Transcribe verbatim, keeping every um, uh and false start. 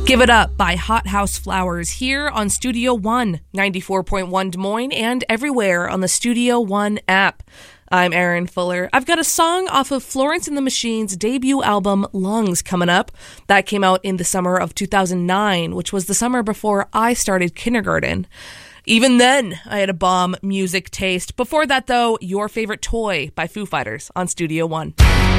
Give It Up by Hothouse Flowers here on Studio One, ninety-four point one Des Moines, and everywhere on the Studio One app. I'm Aaron Fuller. I've got a song off of Florence and the Machine's debut album, Lungs, coming up. That came out in the summer of two thousand nine, which was the summer before I started kindergarten. Even then, I had a bomb music taste. Before that, though, Your Favorite Toy by Foo Fighters on Studio One.